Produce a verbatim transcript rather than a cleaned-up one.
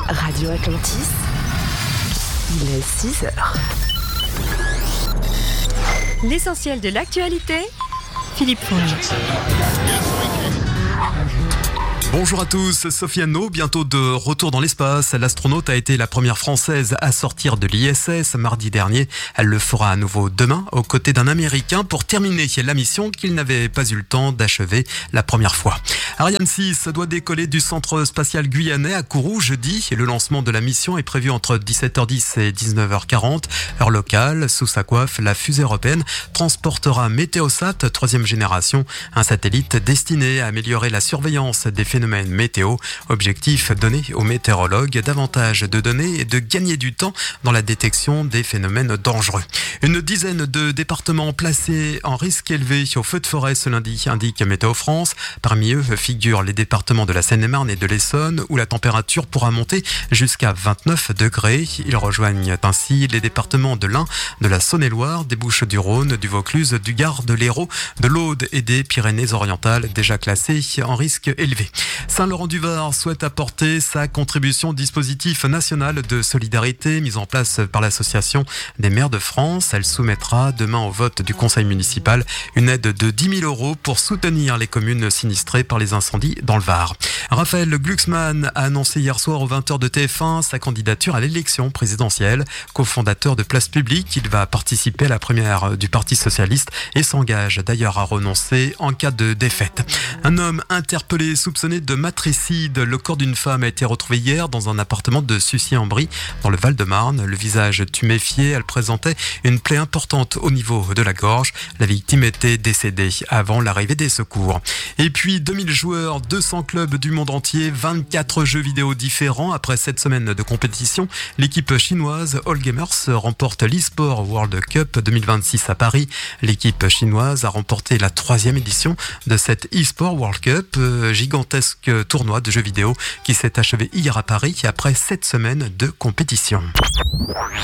Radio Atlantis, il est six heures. L'essentiel de l'actualité, Philippe Fonge. Bonjour à tous, Sophie No, bientôt de retour dans l'espace. L'astronaute a été la première française à sortir de l'I S S mardi dernier. Elle le fera à nouveau demain, aux côtés d'un Américain, pour terminer la mission qu'il n'avait pas eu le temps d'achever la première fois. Ariane six doit décoller du centre spatial guyanais à Kourou jeudi. Le lancement de la mission est prévu entre dix-sept heures dix et dix-neuf heures quarante, heure locale. Sous sa coiffe, la fusée européenne transportera Météosat, troisième génération, un satellite destiné à améliorer la surveillance des phénomènes météo. Objectif donné aux météorologues, davantage de données et de gagner du temps dans la détection des phénomènes dangereux. Une dizaine de départements placés en risque élevé au feu de forêt ce lundi, indique Météo France. Parmi eux figurent les départements de la Seine-et-Marne et de l'Essonne, où la température pourra monter jusqu'à vingt-neuf degrés. Ils rejoignent ainsi les départements de l'Ain, de la Saône-et-Loire, des Bouches-du-Rhône, du Vaucluse, du Gard, de l'Hérault, de l'Aude et des Pyrénées-Orientales, déjà classés en risque élevé. Saint-Laurent-du-Var souhaite apporter sa contribution au dispositif national de solidarité mis en place par l'Association des maires de France. Elle soumettra demain au vote du conseil municipal une aide de dix mille euros pour soutenir les communes sinistrées par les incendies dans le Var. Raphaël Glucksmann a annoncé hier soir aux vingt heures de T F un sa candidature à l'élection présidentielle. Cofondateur de Place Publique, il va participer à la première du Parti Socialiste et s'engage d'ailleurs à renoncer en cas de défaite. Un homme interpellé soupçonné de matricide. Le corps d'une femme a été retrouvé hier dans un appartement de Sucy-en-Brie, dans le Val-de-Marne. Le visage tuméfié, elle présentait une plaie importante au niveau de la gorge. La victime était décédée avant l'arrivée des secours. Et puis deux mille joueurs, deux cents clubs du monde entier, vingt-quatre jeux vidéo différents. Après sept semaines de compétition, l'équipe chinoise All Gamers remporte l'eSport World Cup deux mille vingt-six à Paris. L'équipe chinoise a remporté la troisième édition de cette eSport World Cup, euh, gigantesque tournoi de jeux vidéo qui s'est achevé hier à Paris après sept semaines de compétition.